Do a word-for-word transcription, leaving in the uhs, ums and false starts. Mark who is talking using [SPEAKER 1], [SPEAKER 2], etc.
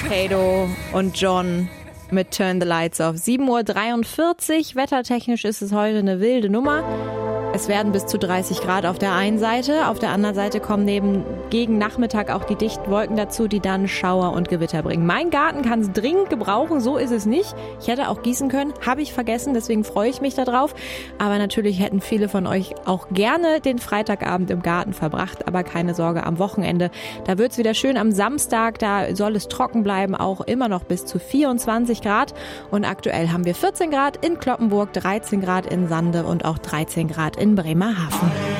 [SPEAKER 1] Kato und John mit Turn the Lights Off. sieben Uhr dreiundvierzig. Wettertechnisch ist es heute eine wilde Nummer. Es werden bis zu dreißig Grad auf der einen Seite. Auf der anderen Seite kommen neben gegen Nachmittag auch die dichten Wolken dazu, die dann Schauer und Gewitter bringen. Mein Garten kann es dringend gebrauchen, so ist es nicht. Ich hätte auch gießen können, habe ich vergessen, deswegen freue ich mich darauf. Aber natürlich hätten viele von euch auch gerne den Freitagabend im Garten verbracht. Aber keine Sorge, am Wochenende, da wird es wieder schön. Am Samstag, da soll es trocken bleiben, auch immer noch bis zu vierundzwanzig Grad. Und aktuell haben wir vierzehn Grad in Cloppenburg, dreizehn Grad in Sande und auch dreizehn Grad in Bremerhaven.